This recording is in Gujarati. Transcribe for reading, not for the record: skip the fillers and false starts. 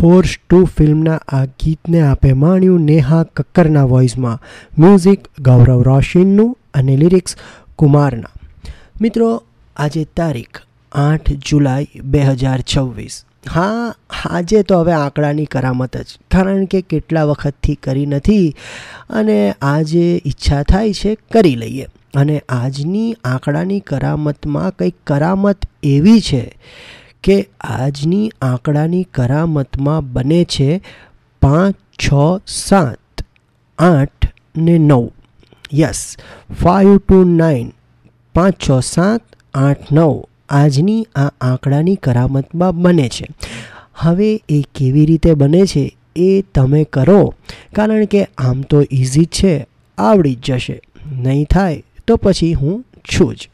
ફોર્સ 2 ફિલ્મના આ ગીતને આપે માણ્યું નેહા કક્કરના વોઇસમાં, મ્યુઝિક ગૌરવ રોશનનું અને લિરિક્સ કુમારના. મિત્રો, આજે તારીખ 8 જુલાઈ 2026. હા, આજે તો હવે આંકડાની કરામત જ, કારણ કે કેટલા વખતથી કરી નથી અને આજે ઈચ્છા થાય છે કરી લઈએ. અને આજની આંકડાની કરામતમાં કંઈક કરામત એવી છે કે આજની આંકડાની કરામતમાં બને છે 5, 6, 7, 8 ને 9. યસ, 5 to 9, 5, 6, 7, 8, 9 આજની આ આંકડાની કરામતમાં બને છે. હવે એ કેવી રીતે બને છે એ તમે કરો, કારણ કે આમ તો ઇઝી જ છે, આવડી જ જશે. નહીં થાય તો પછી હું છું જ.